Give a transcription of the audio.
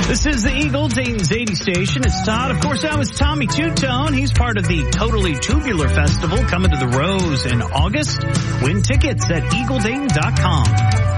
This is the Eagle, Dayton's 80 station. It's Todd. Of course, that was Tommy Two-Tone. He's part of the Totally Tubular Festival coming to the Rose in August. Win tickets at eagledayton.com.